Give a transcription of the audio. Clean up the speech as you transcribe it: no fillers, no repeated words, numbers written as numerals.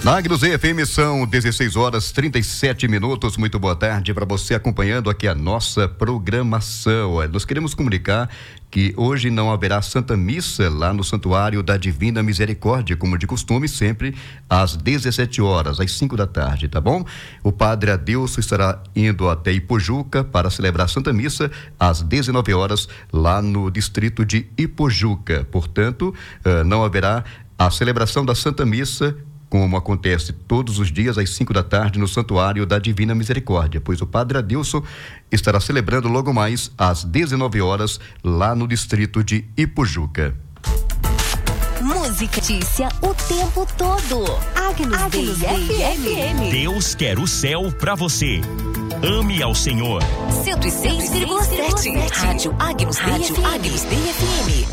Na Agnus Dei FM são 16 horas 37 minutos. Muito boa tarde para você acompanhando aqui a nossa programação. Nós queremos comunicar que hoje não haverá Santa Missa lá no Santuário da Divina Misericórdia, como de costume, sempre às 17 horas, às 5 da tarde, tá bom? O padre Adilson estará indo até Ipojuca para celebrar a Santa Missa às 19 horas lá no distrito de Ipojuca. Portanto, não haverá a celebração da Santa Missa, como acontece todos os dias às 5 da tarde no Santuário da Divina Misericórdia, pois o padre Adilson estará celebrando logo mais às 19 horas lá no distrito de Ipojuca. Música, notícia o tempo todo. Agnus Dei FM. Deus quer o céu pra você. Ame ao Senhor. 106,7. Rádio Agnus Dei FM.